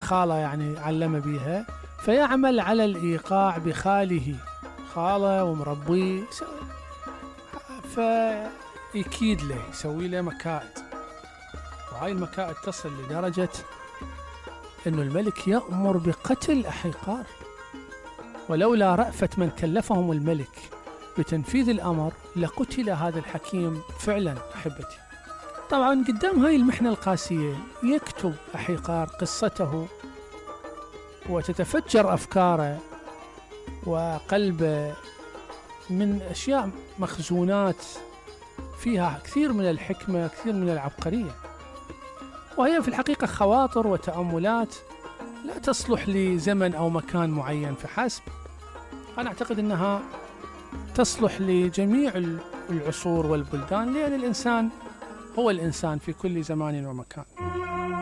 خالة يعني علم بيها، فيعمل على الإيقاع بخاله، خالة ومربيه، فيكيد له، يسوي له مكائد. وهاي المكائد تصل لدرجة أنه الملك يأمر بقتل أحيقار، ولولا رأفة من كلفهم الملك بتنفيذ الأمر لقتل هذا الحكيم فعلا. أحبتي، طبعا قدام هاي المحنة القاسية يكتب أحيقار قصته، وتتفجر أفكاره وقلبه من أشياء مخزونات فيها كثير من الحكمة، كثير من العبقرية، وهي في الحقيقة خواطر وتأملات لا تصلح لزمن أو مكان معين فحسب. أنا أعتقد أنها تصلح لجميع العصور والبلدان، لأن الإنسان هو الإنسان في كل زمان ومكان.